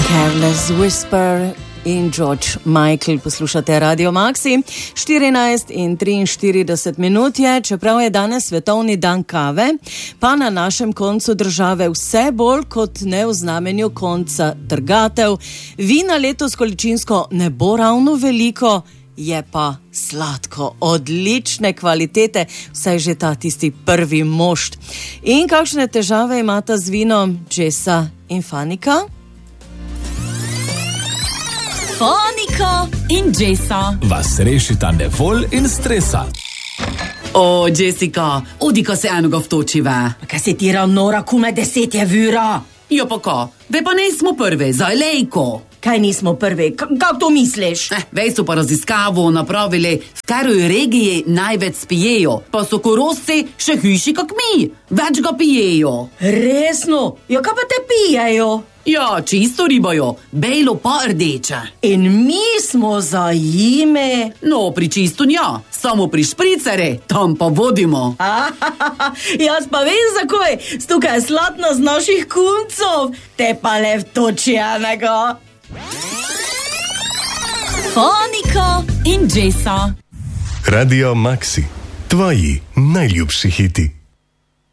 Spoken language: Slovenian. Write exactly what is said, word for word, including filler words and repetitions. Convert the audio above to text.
Careless Whisper in George Michael. Poslušate Radio Maxi. štirinajst in triinštirideset minut je, čeprav je danes svetovni dan kave, pa na našem koncu države vse bolj kot ne v znamenju konca trgatev. Vina letos količinsko ne bo ravno veliko, je pa sladko, odlične kvalitete, vsaj že ta tisti prvi mošt. In kakšne težave imata z vinom Jessa in Fanika? Fanika in Jessa vas rešita nevolj in stresa. O, Jessica, odika se enoga vtočiva. Kaj se ti ravnora kume deset je vyra? Jo pa ko, ve pa nismo prve, za lejko. Kaj nismo prvi? K- kako to misliš? Eh, vej so pa raziskavo napravili, v kateri regiji največ spijejo, pa so Korošci še hujši kak mi, več ga pijejo. Resno? Ja, kaj pa te pijejo? Ja, čisto ribajo, bejlo pa rdeče. In mi smo za jime. No, pri čistu nja, samo pri špricere, tam pa vodimo. Jaz pa vem zakaj, stukaj slatna z naših kuncov, te pa le vtoči enega. Fanika in Jessa. Radio Maxi, tvoji najljubši hiti.